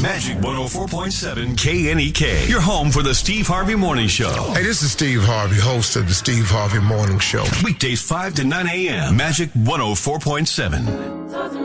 Magic 104.7 KNEK. Your home for the Steve Harvey Morning Show. Hey, this is Steve Harvey, host of the Steve Harvey Morning Show. Weekdays 5 to 9 a.m. Magic 104.7.